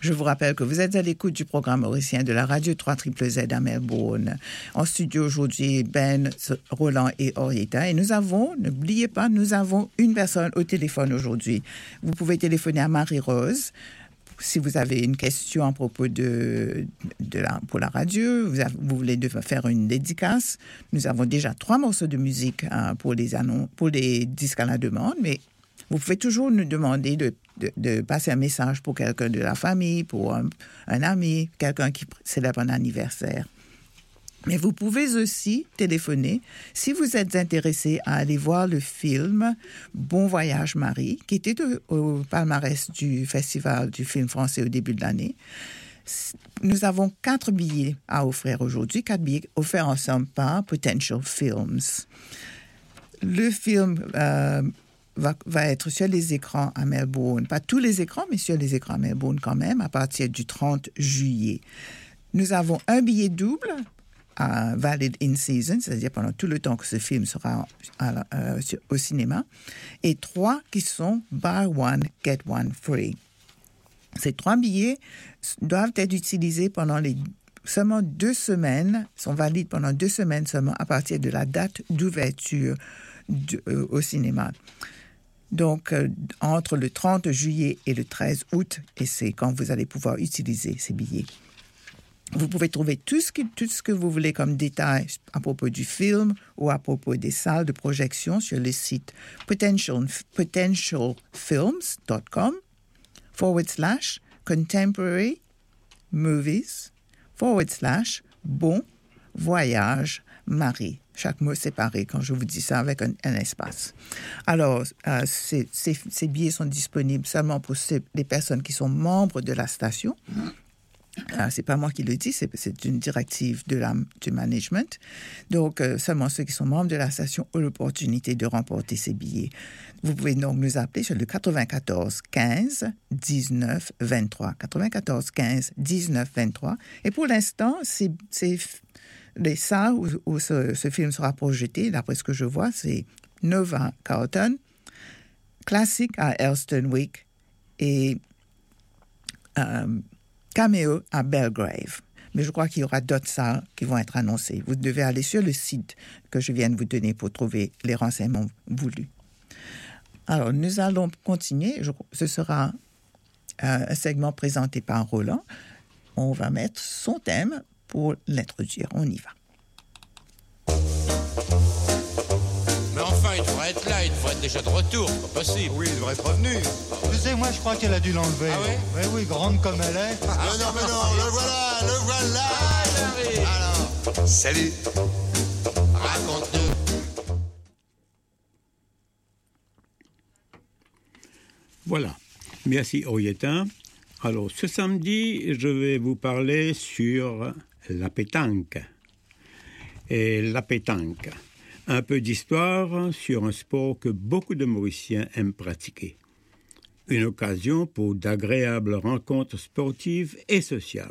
Je vous rappelle que vous êtes à l'écoute du programme mauricien de la radio 3ZZZ à Melbourne. En studio aujourd'hui, Ben, Roland et Orietta. Et n'oubliez pas, nous avons une personne au téléphone aujourd'hui. Vous pouvez téléphoner à Marie-Rose. Si vous avez une question à propos pour la radio, vous voulez faire une dédicace, nous avons déjà 3 morceaux de musique pour les disques à la demande, mais vous pouvez toujours nous demander de passer un message pour quelqu'un de la famille, pour un ami, quelqu'un qui célèbre un anniversaire. Mais vous pouvez aussi téléphoner si vous êtes intéressé à aller voir le film Bon Voyage Marie, qui était au palmarès du Festival du film français au début de l'année. Nous avons 4 billets à offrir aujourd'hui, 4 billets offerts ensemble par Potential Films. Le film va être sur les écrans à Melbourne. Pas tous les écrans, mais sur les écrans à Melbourne quand même, à partir du 30 juillet. Nous avons un billet double valid in season, c'est-à-dire pendant tout le temps que ce film sera au cinéma, et 3 qui sont buy one, get one free. Ces 3 billets doivent être utilisés pendant seulement 2 semaines, sont valides pendant 2 semaines seulement à partir de la date d'ouverture au cinéma. Donc, entre le 30 juillet et le 13 août, et c'est quand vous allez pouvoir utiliser ces billets. Vous pouvez trouver tout ce que vous voulez comme détails à propos du film ou à propos des salles de projection sur le site potentialfilms.com/contemporary movies/bon voyage Marie. Chaque mot séparé quand je vous dis ça avec un espace. Alors, ces billets sont disponibles seulement pour les personnes qui sont membres de la station. C'est pas moi qui le dis, c'est une directive du management. Donc, seulement ceux qui sont membres de la station ont l'opportunité de remporter ces billets. Vous pouvez donc nous appeler sur le 94 15 19 23. 94 15 19 23. Et pour l'instant, c'est les salles où ce film sera projeté, d'après ce que je vois, c'est Nova Carlton, Classic à Elstonwick et Cameo à Belgrave. Mais je crois qu'il y aura d'autres salles qui vont être annoncées. Vous devez aller sur le site que je viens de vous donner pour trouver les renseignements voulus. Alors, nous allons continuer. Ce sera un segment présenté par Roland. On va mettre son thème pour l'introduire. On y va. Mais enfin, il devrait être là, il devrait être déjà de retour, c'est pas possible. Oui, il devrait être revenu. Tu sais, moi, je crois qu'elle a dû l'enlever. Ah ouais? Oui, oui, grande comme elle est. Mais non, le voilà. Ah, j'arrive. Alors, salut. Raconte-nous. Voilà. Merci, Orietta. Alors, ce samedi, je vais vous parler sur la pétanque. Et la pétanque, un peu d'histoire sur un sport que beaucoup de Mauriciens aiment pratiquer. Une occasion pour d'agréables rencontres sportives et sociales.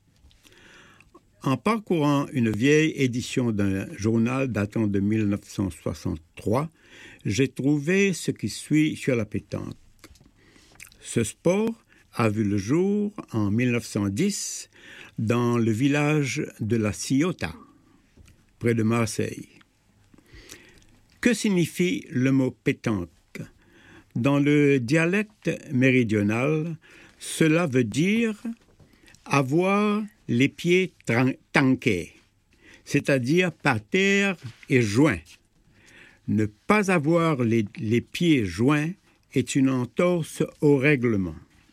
En parcourant une vieille édition d'un journal datant de 1963, j'ai trouvé ce qui suit sur la pétanque. Ce sport a vu le jour en 1910 dans le village de la Ciotat, près de Marseille. Que signifie le mot pétanque? Dans le dialecte méridional, cela veut dire avoir les pieds tanqués, c'est-à-dire par terre et joints. Ne pas avoir les pieds joints est une entorse au règlement.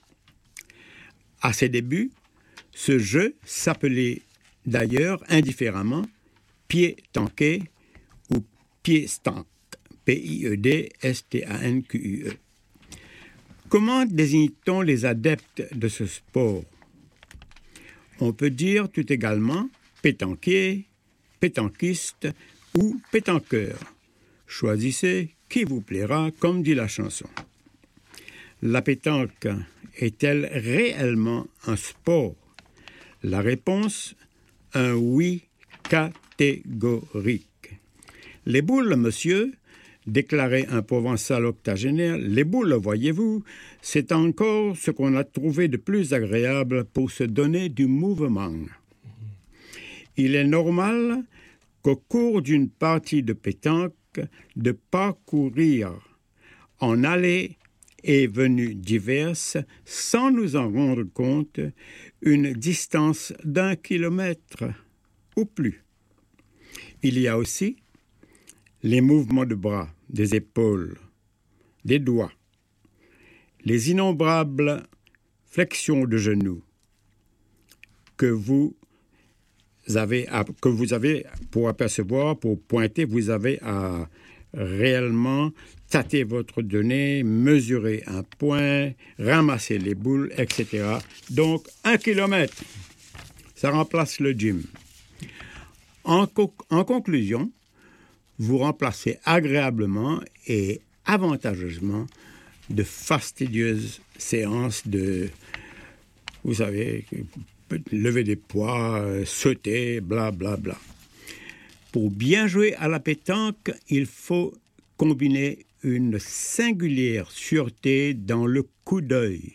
À ses débuts, ce jeu s'appelait d'ailleurs indifféremment pied tanqué ou pied stank, P-I-E-D-S-T-A-N-Q-U-E. Comment désigne-t-on les adeptes de ce sport? On peut dire tout également pétanquier, pétanquiste ou pétanqueur. Choisissez qui vous plaira, comme dit la chanson. La pétanque est-elle réellement un sport? La réponse, un oui catégorique. Les boules, monsieur, déclarait un Provençal octogénaire, les boules, voyez-vous, c'est encore ce qu'on a trouvé de plus agréable pour se donner du mouvement. Il est normal qu'au cours d'une partie de pétanque, de parcourir en allées et venues diverses, sans nous en rendre compte, une distance d'1 kilomètre ou plus. Il y a aussi les mouvements de bras, des épaules, des doigts, les innombrables flexions de genoux que vous avez pour apercevoir, pour pointer, vous avez à réellement tâter votre donnée, mesurer un point, ramasser les boules, etc. Donc, 1 kilomètre, ça remplace le gym. En conclusion, vous remplacez agréablement et avantageusement de fastidieuses séances de, vous savez, lever des poids, sauter, blablabla. Bla, bla. Pour bien jouer à la pétanque, il faut combiner une singulière sûreté dans le coup d'œil,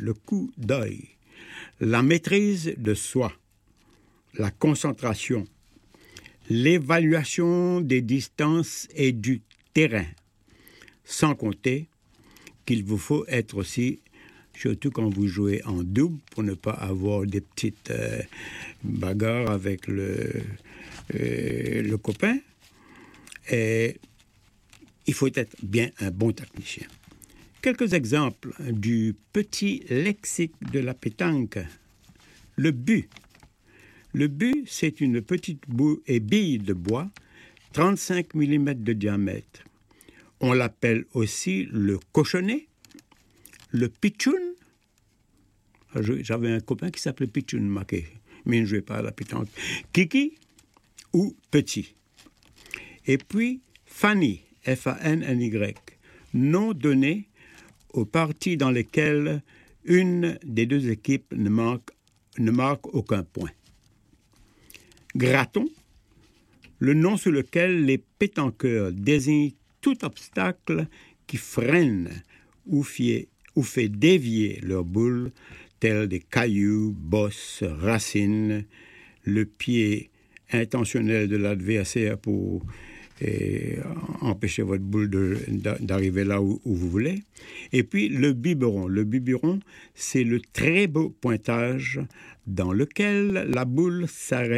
la maîtrise de soi, la concentration, l'évaluation des distances et du terrain, sans compter qu'il vous faut être aussi, surtout quand vous jouez en double, pour ne pas avoir des petites bagarres avec le copain. Et il faut être bien un bon technicien. Quelques exemples du petit lexique de la pétanque. Le but. Le but, c'est une petite bille de bois, 35 mm de diamètre. On l'appelle aussi le cochonnet, le pitchoun. J'avais un copain qui s'appelait Pitchoun Maké, mais il ne jouait pas à la pétanque. Kiki ou petit. Et puis Fanny, F-A-N-N-Y, nom donné aux parties dans lesquelles une des deux équipes ne marque aucun point. Graton, le nom sous lequel les pétanqueurs désignent tout obstacle qui freine ou fait dévier leur boule, tels des cailloux, bosses, racines, le pied intentionnel de l'adversaire pour empêcher votre boule d'arriver là où vous voulez. Et puis le biberon. Le biberon, c'est le très beau pointage dans lequel la boule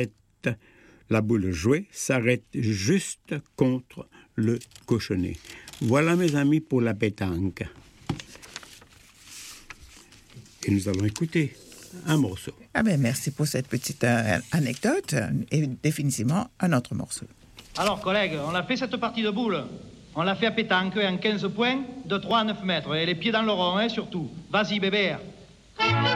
jouée s'arrête juste contre le cochonnet. Voilà, mes amis, pour la pétanque. Et nous allons écouter un morceau. Ah ben, merci pour cette petite anecdote et définitivement un autre morceau. Alors, collègues, on a fait cette partie de boule. On l'a fait à pétanque en 15 points, de 3 à 9 mètres. Et les pieds dans le rond, hein, surtout. Vas-y, bébé.